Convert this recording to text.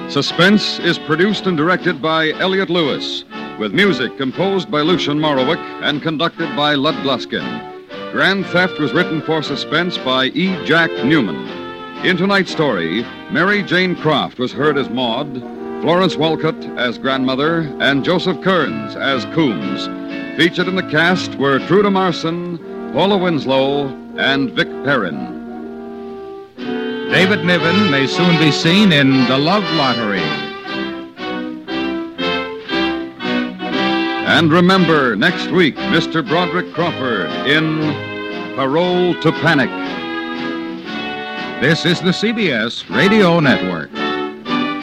Suspense is produced and directed by Elliott Lewis, with music composed by Lucien Morawick and conducted by Lud Gluskin. Grand Theft was written for Suspense by E. Jack Newman. In tonight's story, Mary Jane Croft was heard as Maud, Florence Walcott as Grandmother, and Joseph Kearns as Coombs. Featured in the cast were Truda Marson, Paula Winslow, and Vic Perrin. David Niven may soon be seen in The Love Lottery. And remember, next week, Mr. Broderick Crawford in Parole to Panic. This is the CBS Radio Network.